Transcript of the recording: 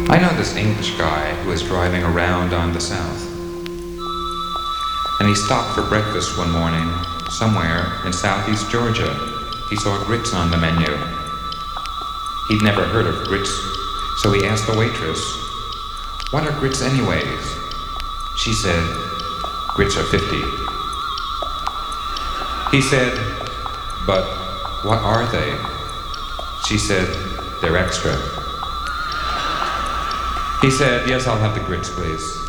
I know this English guy who is driving around on the south. And he stopped for breakfast one morning, somewhere in southeast Georgia. He saw grits on the menu. He'd never heard of grits, so he asked the waitress, "What are grits anyways?" She said, "Grits are 50. He said, "But what are they?" She said, "They're extra." He said, "Yes, I'll have the grits, please."